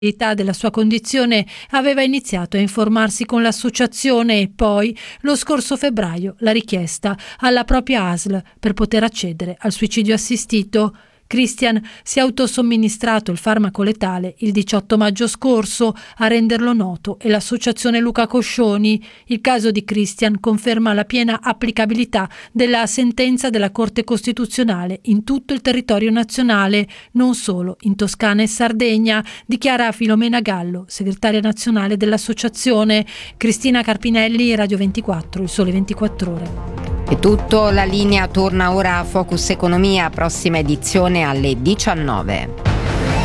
della sua condizione aveva iniziato a informarsi con l'associazione e poi, lo scorso febbraio, la richiesta alla propria ASL per poter accedere al suicidio assistito. Christian si è autosomministrato il farmaco letale il 18 maggio scorso. A renderlo noto è l'associazione Luca Coscioni. Il caso di Christian conferma la piena applicabilità della sentenza della Corte Costituzionale in tutto il territorio nazionale, non solo in Toscana e Sardegna, dichiara Filomena Gallo, segretaria nazionale dell'associazione. Cristina Carpinelli, Radio 24, Il Sole 24 Ore. È tutto, la linea torna ora a Focus Economia, prossima edizione alle 19.